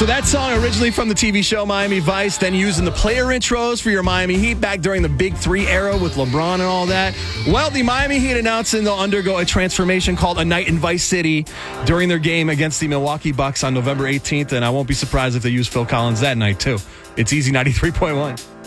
So that song originally from the TV show Miami Vice, then used in the player intros for your Miami Heat back during the Big Three era with LeBron and all that. Well, the Miami Heat announcing they'll undergo a transformation called A Night in Vice City during their game against the Milwaukee Bucks on November 18th, and I won't be surprised if they use Phil Collins that night, too. It's Easy 93.1.